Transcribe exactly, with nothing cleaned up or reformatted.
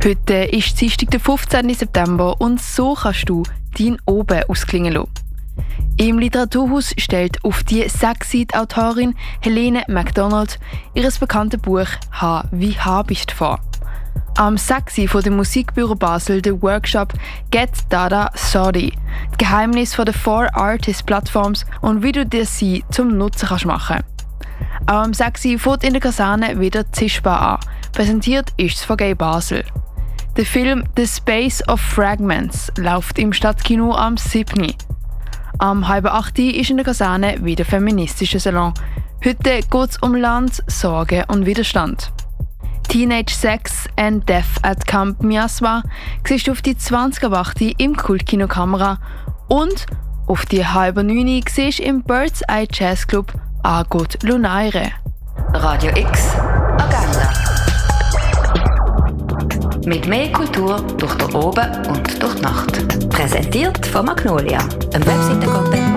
Heute ist Dienstag, der fünfzehnten September und so kannst du deinen Oben ausklingen lassen. Im Literaturhaus stellt auf die sechsseitige Autorin Helene MacDonald ihr bekanntes Buch «H wie Habicht» vor. Am sechs von dem Musikbüro Basel der Workshop «Get Dada Sorry» – das Geheimnis von der Four Artist Plattforms und wie du dir sie zum Nutzen kannst machen. Auch am sechs fängt in der Kaserne wieder Zischbar an. Präsentiert ist es von Gay Basel. Der Film «The Space of Fragments» läuft im Stadtkino am siebten Am halb acht ist in der Kaserne wieder feministischer Salon. Heute geht es um Land, Sorge und Widerstand. Teenage Sex and Death at Camp Miasma siehst du auf die zwanzig ab acht im Kultkino Kamera und auf die halb neun siehst du im Bird's Eye Jazz Club «Agot Lunaire». Radio X Agenda. Mit mehr Kultur durch den Oben und durch die Nacht. Präsentiert von Magnolia, einem Webseitenkontent